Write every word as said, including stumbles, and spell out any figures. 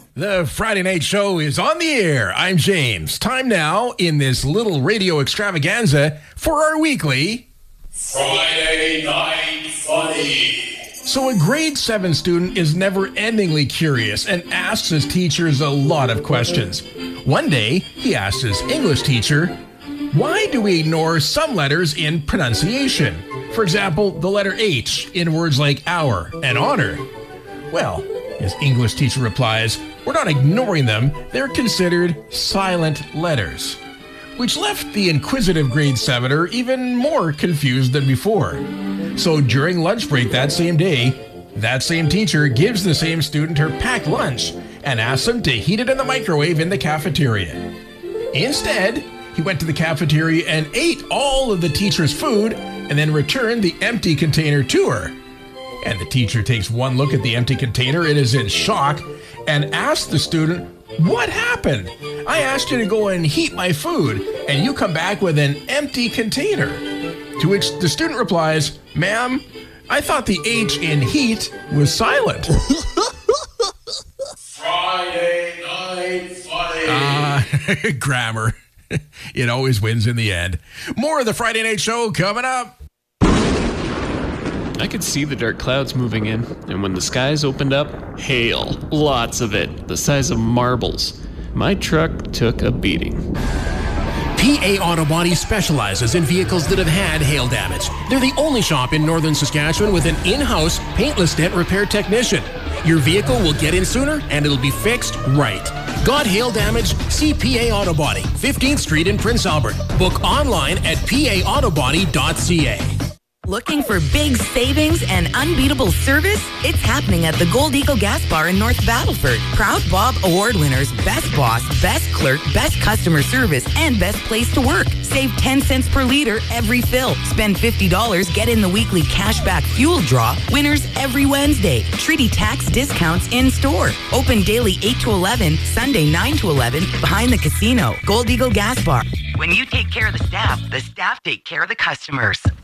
The Friday Night Show is on the air. I'm James. Time now in this little radio extravaganza for our weekly Friday Night Funny. So a grade seven student is never-endingly curious and asks his teachers a lot of questions. One day, he asked his English teacher, why do we ignore some letters in pronunciation? For example, the letter H in words like hour and honor. Well, his English teacher replies, we're not ignoring them, they're considered silent letters. Which left the inquisitive grade sevener even more confused than before. So during lunch break that same day, that same teacher gives the same student her packed lunch and asks him to heat it in the microwave in the cafeteria. Instead, he went to the cafeteria and ate all of the teacher's food and then returned the empty container to her. And the teacher takes one look at the empty container and is in shock and asks the student, what happened? I asked you to go and heat my food, and you come back with an empty container. To which the student replies, ma'am, I thought the H in heat was silent. Friday Night Funny. Ah, uh, grammar. It always wins in the end. More of the Friday Night Show coming up. I could see the dark clouds moving in, and when the skies opened up, hail, lots of it, the size of marbles. My truck took a beating. P A Auto Body specializes in vehicles that have had hail damage. They're the only shop in northern Saskatchewan with an in-house paintless dent repair technician. Your vehicle will get in sooner and it'll be fixed right. Got hail damage? See P A Auto Body, fifteenth Street in Prince Albert. Book online at p a auto body dot c a. Looking for big savings and unbeatable service? It's happening at the Gold Eagle Gas Bar in North Battleford. Proud Bob Award winners, Best Boss, Best Clerk, Best Customer Service, and Best Place to Work. Save ten cents per liter every fill. Spend fifty dollars, get in the weekly cashback fuel draw. Winners every Wednesday. Treaty tax discounts in store. Open daily eight to eleven, Sunday nine to eleven, behind the casino. Gold Eagle Gas Bar. When you take care of the staff, the staff take care of the customers.